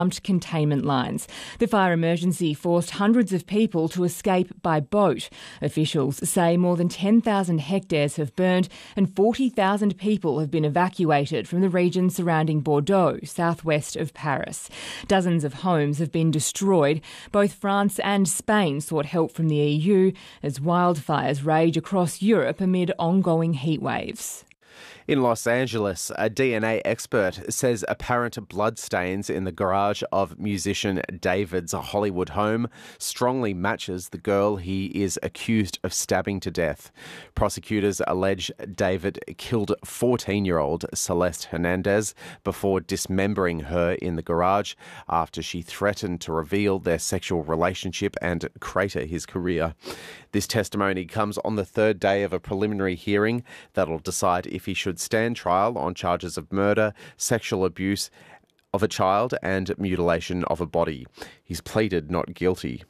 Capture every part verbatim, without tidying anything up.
containment lines. The fire emergency forced hundreds of people to escape by boat. Officials say more than ten thousand hectares have burned and forty thousand people have been evacuated from the region surrounding Bordeaux, southwest of Paris. Dozens of homes have been destroyed. Both France and Spain sought help from the E U as wildfires rage across Europe amid ongoing heat waves. In Los Angeles, a D N A expert says apparent bloodstains in the garage of musician David's Hollywood home strongly matches the girl he is accused of stabbing to death. Prosecutors allege David killed fourteen-year-old Celeste Hernandez before dismembering her in the garage after she threatened to reveal their sexual relationship and crater his career. This testimony comes on the third day of a preliminary hearing that'll decide if he should stand trial on charges of murder, sexual abuse of a child and mutilation of a body. He's pleaded not guilty.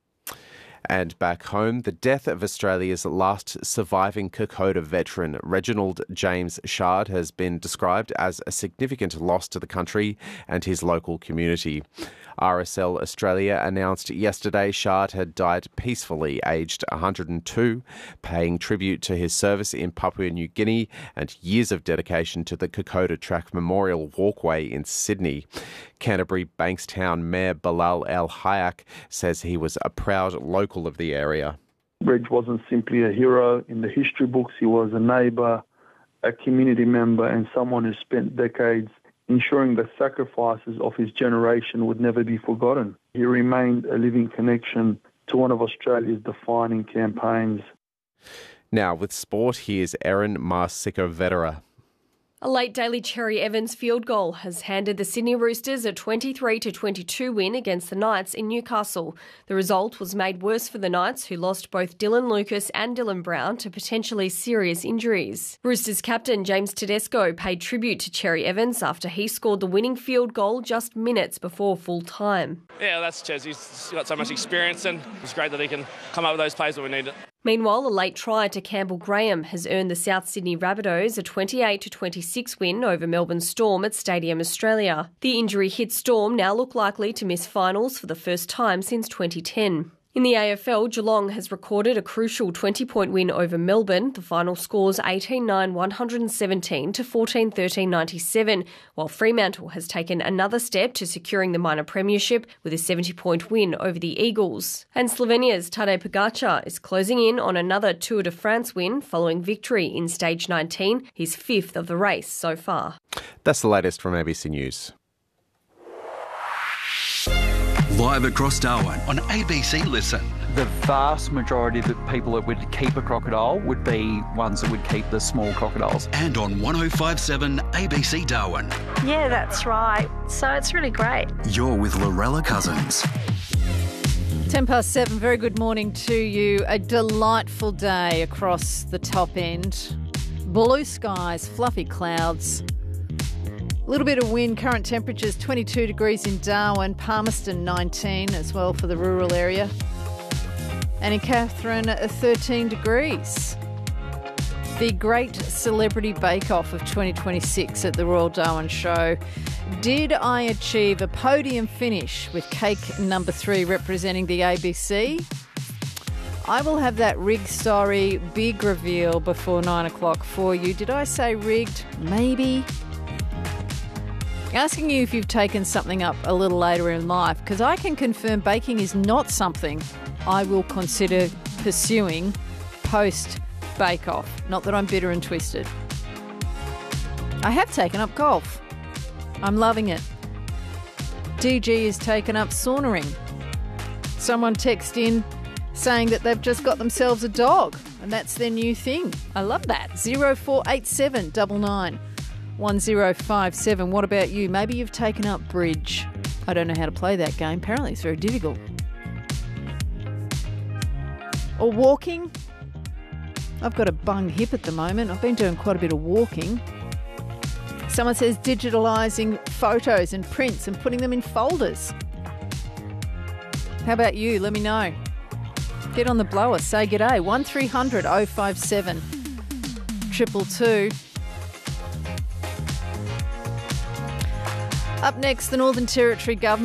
And back home, the death of Australia's last surviving Kokoda veteran, Reginald James Shard, has been described as a significant loss to the country and his local community. R S L Australia announced yesterday Shard had died peacefully, aged one hundred two, paying tribute to his service in Papua New Guinea and years of dedication to the Kokoda Track Memorial Walkway in Sydney. Canterbury Bankstown Mayor Bilal El Hayek says he was a proud local of the area. Reg wasn't simply a hero in the history books. He was a neighbour, a community member and someone who spent decades ensuring the sacrifices of his generation would never be forgotten. He remained a living connection to one of Australia's defining campaigns. Now with sport, here's Erin Marsico-Vetera. A late Daly Cherry Evans field goal has handed the Sydney Roosters a twenty-three to twenty-two win against the Knights in Newcastle. The result was made worse for the Knights, who lost both Dylan Lucas and Dylan Brown to potentially serious injuries. Roosters captain James Tedesco paid tribute to Cherry Evans after he scored the winning field goal just minutes before full time. Yeah, that's Ches. He's got so much experience and it's great that he can come up with those plays when we need it. Meanwhile, a late try to Campbell Graham has earned the South Sydney Rabbitohs a twenty-eight to twenty-six win over Melbourne Storm at Stadium Australia. The injury-hit Storm now look likely to miss finals for the first time since twenty ten. In the A F L, Geelong has recorded a crucial twenty-point win over Melbourne. The final scores eighteen nine one hundred seventeen to fourteen thirteen ninety-seven, while Fremantle has taken another step to securing the minor premiership with a seventy-point win over the Eagles. And Slovenia's Tadej Pogačar is closing in on another Tour de France win following victory in Stage nineteen, his fifth of the race so far. That's the latest from A B C News. Live across Darwin on A B C Listen. The vast majority of the people that would keep a crocodile would be ones that would keep the small crocodiles. And on one oh five seven A B C Darwin. Yeah, that's right. So it's really great. You're with Lorella Cousins. ten past seven, very good morning to you. A delightful day across the top end. Blue skies, fluffy clouds. A little bit of wind, current temperatures twenty-two degrees in Darwin, Palmerston nineteen as well for the rural area. And in Katherine, thirteen degrees. The Great Celebrity Bake Off of twenty twenty-six at the Royal Darwin Show. Did I achieve a podium finish with cake number three representing the A B C? I will have that rigged story, big reveal before nine o'clock for you. Did I say rigged? Maybe. Asking you if you've taken something up a little later in life, because I can confirm baking is not something I will consider pursuing post-bake-off. Not that I'm bitter and twisted. I have taken up golf. I'm loving it. D G has taken up sauntering. Someone texted in saying that they've just got themselves a dog and that's their new thing. I love that. zero four eight seven nine nine one zero five seven. What about you? Maybe you've taken up bridge. I don't know how to play that game. Apparently it's very difficult. Or walking. I've got a bung hip at the moment. I've been doing quite a bit of walking. Someone says digitalising photos and prints and putting them in folders. How about you? Let me know. Get on the blower. Say g'day. one three hundred oh five seven two two two. Up next, the Northern Territory government